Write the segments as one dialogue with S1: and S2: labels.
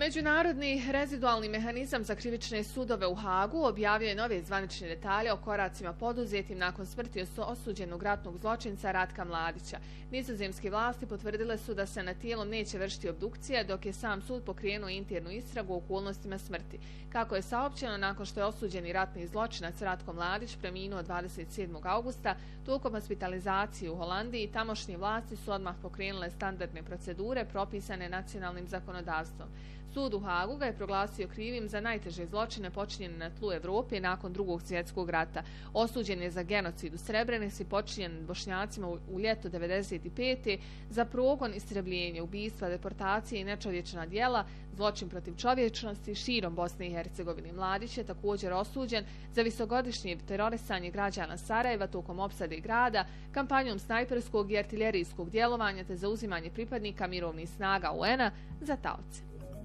S1: Međunarodni rezidualni mehanizam za krivične sudove u Hagu objavio je nove zvanične detalje o koracima poduzetim nakon smrti osuđenog ratnog zločinca Ratka Mladića. Nizozemske vlasti potvrdile su da se nad tijelom neće vršiti obdukcija, dok je sam sud pokrenuo internu istragu o okolnostima smrti. Kako je saopćeno, nakon što je osuđeni ratni zločinac Ratko Mladić preminuo 27. augusta tokom hospitalizacije u Holandiji, tamošnje vlasti su odmah pokrenule standardne procedure propisane nacionalnim zakonodavstvom. Sud u Hagu ga je proglasio krivim za najteže zločine počinjene na tlu Evrope nakon Drugog svjetskog rata. Osuđen je za genocid u Srebrenici počinjen nad Bošnjacima u ljeto 1995. za progon, istrebljenje, ubistva, deportacije i nečovječna djela, zločin protiv čovječnosti širom Bosne i Hercegovine. Mladić je također osuđen za visogodišnje terorisanje građana Sarajeva tokom opsade grada, kampanjom snajperskog i artiljerijskog djelovanja te za uzimanje pripadnika mirovnih snaga UN-a za taoce.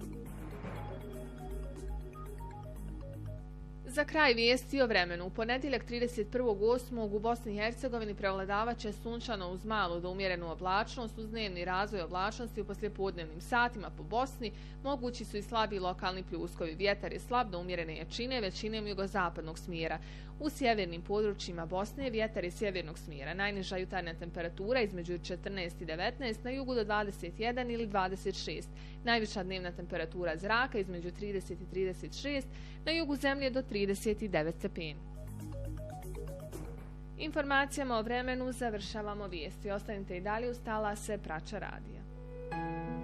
S1: Za kraj vijesti o vremenu. U ponedjeljak 31.8. u Bosni i Hercegovini prevladavaće sunčano uz malu do umjerenu oblačnost, uz dnevni razvoj oblačnosti u poslijepodnevnim satima po Bosni. Mogući su i slabi lokalni pljuskovi. Vjetar je slab do umjerene jačine, većinom jugozapadnog smjera. U sjevernim područjima Bosne vjetar je sjevernog smjera. Najniža jutarnja temperatura između 14 i 19, na jugu do 21 ili 26. Najviša dnevna temperatura zraka između 30 i 36, na jugu zemlje do 39 stepeni. Informacijama o vremenu završavamo vijesti. Ostanite i dalje uz talase Prača radija.